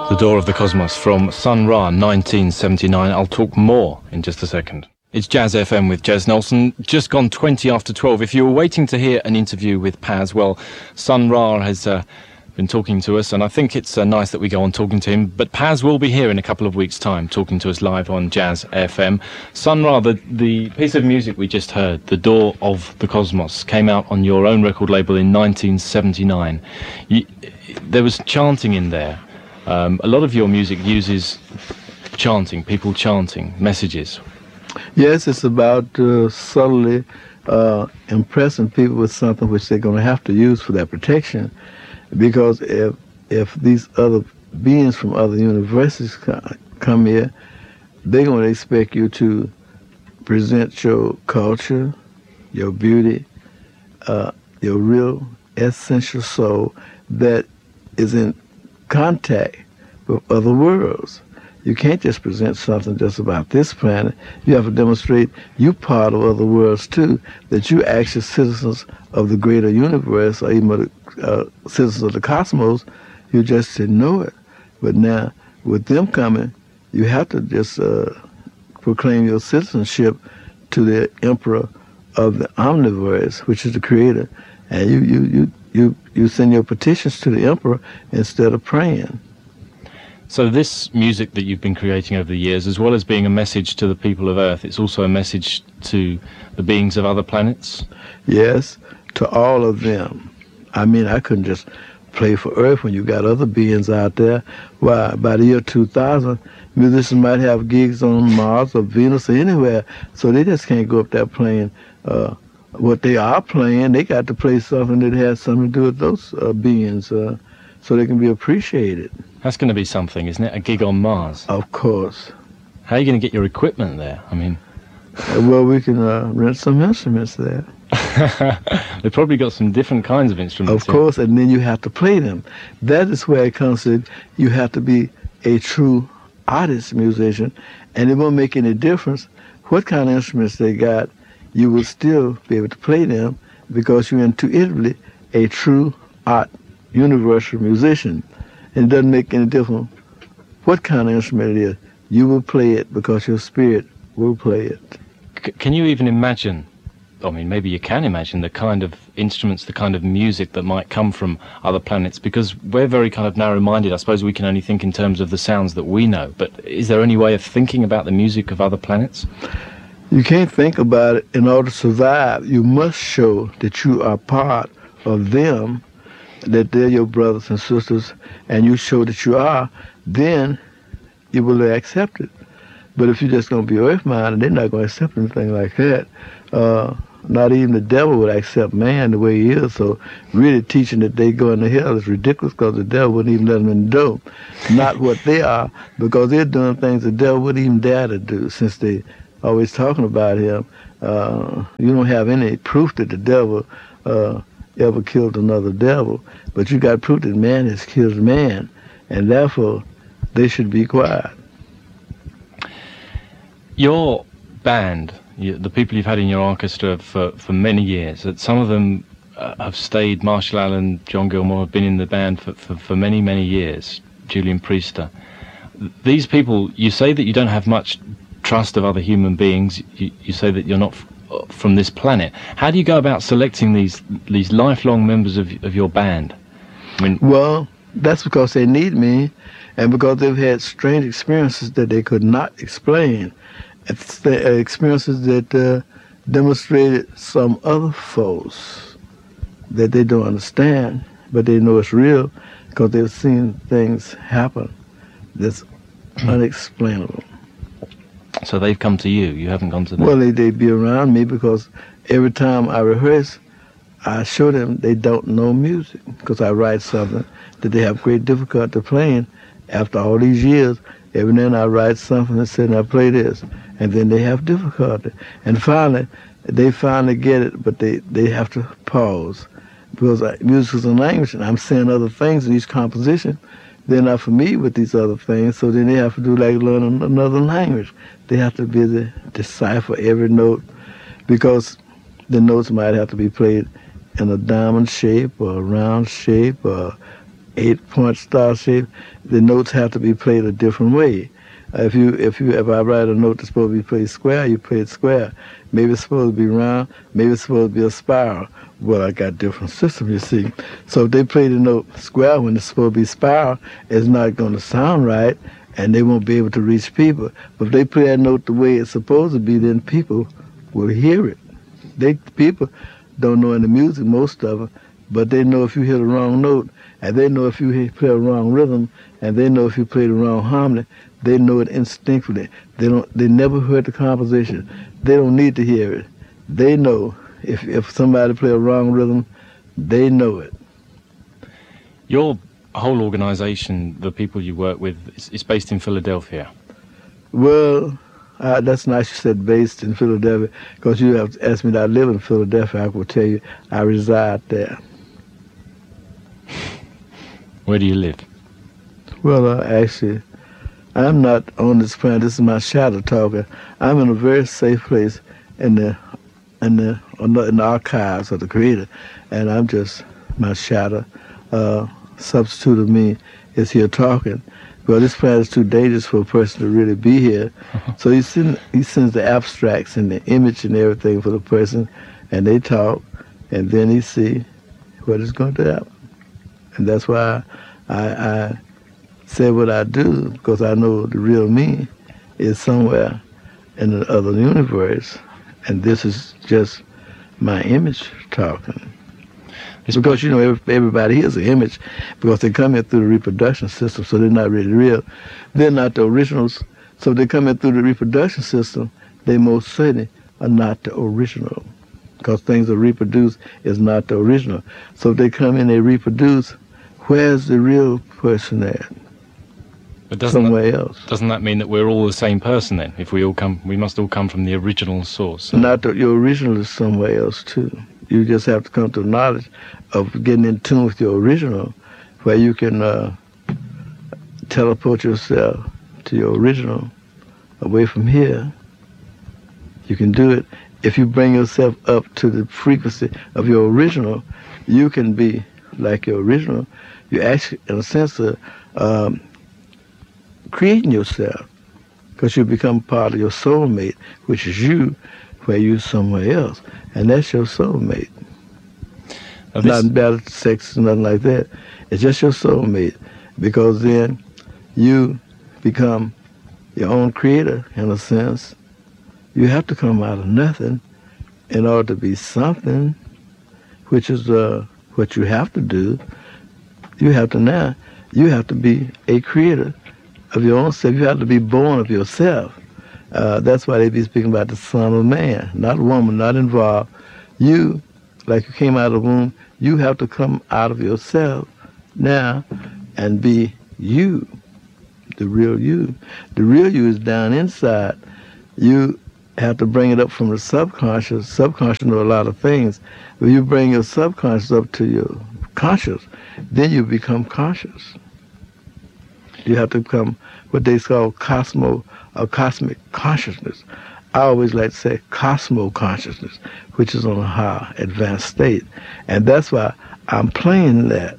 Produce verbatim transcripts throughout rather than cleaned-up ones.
The Door of the Cosmos from Sun Ra, nineteen seventy-nine. I'll talk more in just a second. It's Jazz F M with Jez Nelson. Just gone twenty after twelve. If you were waiting to hear an interview with Paz, well, Sun Ra has uh, been talking to us, and I think it's uh, nice that we go on talking to him. But Paz will be here in a couple of weeks' time, talking to us live on Jazz F M. Sun Ra, the, the piece of music we just heard, The Door of the Cosmos, came out on your own record label in nineteen seventy-nine. You, there was chanting in there. Um, a lot of your music uses chanting, people chanting, messages. Yes, it's about uh, subtly uh, impressing people with something which they're going to have to use for their protection. Because if if these other beings from other universities come here, they're going to expect you to present your culture, your beauty, uh, your real essential soul that is in contact with other worlds. You can't just present something just about this planet. You have to demonstrate you're part of other worlds too, that you're actually citizens of the greater universe, or even uh, citizens of the cosmos. You just didn't know it. But now, with them coming, you have to just uh, proclaim your citizenship to the emperor of the omniverse, which is the creator. And you, you, you, you, you send your petitions to the emperor instead of praying. So this music that you've been creating over the years, as well as being a message to the people of Earth, it's also a message to the beings of other planets? Yes, to all of them. I mean, I couldn't just play for Earth when you got other beings out there. Why, by the year two thousand, musicians might have gigs on Mars or Venus or anywhere, so they just can't go up there playing uh, what they are playing. They got to play something that has something to do with those uh, beings, uh, so they can be appreciated. That's going to be something, isn't it? A gig on Mars. Of course. How are you going to get your equipment there? I mean... Uh, well, we can uh, rent some instruments there. They've probably got some different kinds of instruments. Of course, and then you have to play them. That is where it comes to, you have to be a true artist musician, and it won't make any difference what kind of instruments they got. You will still be able to play them because you're intuitively a true art universal musician. And it doesn't make any difference what kind of instrument it is. You will play it because your spirit will play it. C- can you even imagine, I mean, maybe you can imagine the kind of instruments, the kind of music that might come from other planets? Because we're very kind of narrow-minded. I suppose we can only think in terms of the sounds that we know. But is there any way of thinking about the music of other planets? You can't think about it. In order to survive, you must show that you are part of them, that they're your brothers and sisters, and you show that you are, then you will accept it. But if you're just going to be earth-minded, they're not going to accept anything like that. Uh, not even the devil would accept man the way he is, so really teaching that they go into hell is ridiculous because the devil wouldn't even let them in the door. Not what they are, because they're doing things the devil wouldn't even dare to do, since they always talking about him. Uh, you don't have any proof that the devil uh, ever killed another devil, but you got proof that man has killed man, and therefore they should be quiet. Your band, you, the people you've had in your orchestra for, for many years, that some of them uh, have stayed, Marshall Allen, John Gilmore have been in the band for, for, for many, many years, Julian Priester. These people, you say that you don't have much trust of other human beings, you, you say that you're not f- from this planet. How do you go about selecting these these lifelong members of of your band? I mean, well, that's because they need me, and because they've had strange experiences that they could not explain, it's the experiences that uh, demonstrated some other force that they don't understand, but they know it's real because they've seen things happen that's unexplainable. So they've come to you, you haven't gone to them? Well, they, they be around me because every time I rehearse, I show them they don't know music because I write something that they have great difficulty playing. After all these years, every now and then I write something and say, now play this, and then they have difficulty. And finally, they finally get it, but they, they have to pause because I, music is a language, and I'm saying other things in these compositions. They're not familiar with these other things, so then they have to do like learn another language. They have to be able to decipher every note because the notes might have to be played in a diamond shape or a round shape or eight-point star shape, the notes have to be played a different way. Uh, if you if you if I write a note that's supposed to be played square, you play it square. Maybe it's supposed to be round. Maybe it's supposed to be a spiral. Well, I got different systems, you see. So if they play the note square when it's supposed to be spiral, it's not going to sound right, and they won't be able to reach people. But if they play that note the way it's supposed to be, then people will hear it. They people don't know in the music, most of them, but they know if you hit a wrong note, and they know if you hit, play a wrong rhythm, and they know if you play the wrong harmony. They know it instinctively. They don't. They never heard the composition. They don't need to hear it. They know if if somebody play a wrong rhythm, they know it. Your whole organization, the people you work with, is, is based in Philadelphia. Well, uh, that's nice you said based in Philadelphia, because you have asked me that I live in Philadelphia. I will tell you I reside there. Where do you live? Well, uh, actually, I'm not on this planet. This is my shadow talking. I'm in a very safe place in the in the in the archives of the Creator, and I'm just my shadow. Uh, substitute of me is here talking. Well, this planet is too dangerous for a person to really be here. So he send, he sends the abstracts and the image and everything for the person, and they talk, and then he see what is going to happen. And that's why I, I say what I do, because I know the real me is somewhere in the other universe, and this is just my image talking. It's because, you know, every, everybody here is an image, because they come in through the reproduction system, so they're not really real. They're not the originals, so if they come in through the reproduction system, they most certainly are not the original, because things that reproduce is not the original. So if they come in, they reproduce, where's the real person at? But doesn't somewhere that, else. Doesn't that mean that we're all the same person then? If we all come, we must all come from the original source. So. Not that your original is somewhere else too. You just have to come to the knowledge of getting in tune with your original, where you can uh, teleport yourself to your original away from here. You can do it. If you bring yourself up to the frequency of your original, you can be like your original. You actually, in a sense, of um, creating yourself, because you become part of your soulmate, which is you, where you're somewhere else, and that's your soulmate. Now Not about sex, nothing like that. It's just your soulmate, because then you become your own creator, in a sense. You have to come out of nothing in order to be something, which is uh, what you have to do. You have to now, you have to be a creator of your own self. You have to be born of yourself. Uh, that's why they be speaking about the son of man, not woman, not involved. You, like you came out of the womb, you have to come out of yourself now and be you, the real you. The real you is down inside. You have to bring it up from the subconscious. Subconscious know a lot of things. When you bring your subconscious up to your conscious, then you become conscious. You have to become what they call cosmo, or cosmic consciousness. I always like to say cosmo consciousness, which is on a high advanced state. And that's why I'm playing that.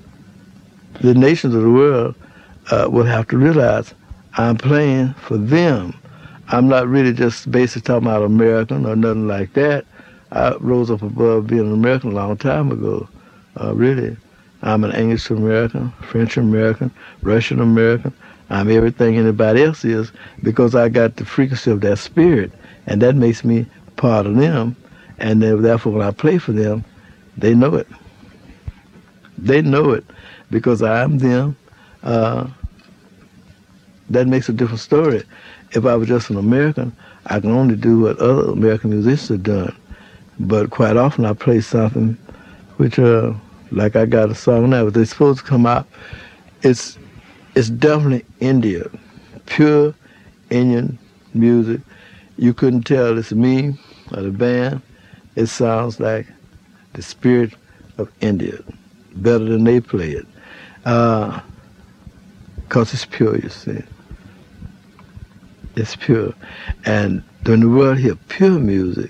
The nations of the world uh, will have to realize I'm playing for them. I'm not really just basically talking about American or nothing like that. I rose up above being an American a long time ago, uh, really. I'm an English American, French American, Russian American. I'm everything anybody else is, because I got the frequency of that spirit, and that makes me part of them. And therefore, when I play for them, they know it. They know it, because I'm them. Uh, that makes a different story. If I was just an American, I can only do what other American musicians have done. But quite often I play something which, uh, like I got a song now, but they're supposed to come out. It's it's definitely India, pure Indian music. You couldn't tell it's me or the band. It sounds like the spirit of India, better than they play it, because uh, it's pure, you see. It's pure. And when the world hear pure music,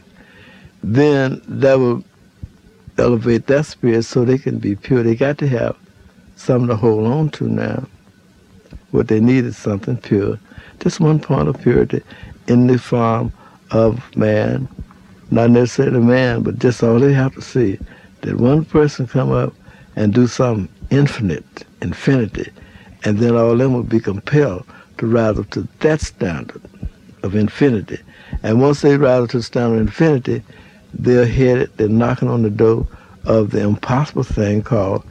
then that will elevate that spirit so they can be pure. They got to have something to hold on to now. What they need is something pure. Just one point of purity in the form of man, not necessarily man, but just all they have to see, that one person come up and do something infinite, infinity, and then all of them will be compelled to rise up to that standard of infinity. And once they rise up to the standard of infinity, they're headed, they're knocking on the door of the impossible thing called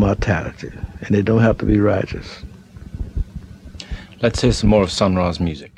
immortality. And they don't have to be righteous. Let's hear some more of Sun Ra's music.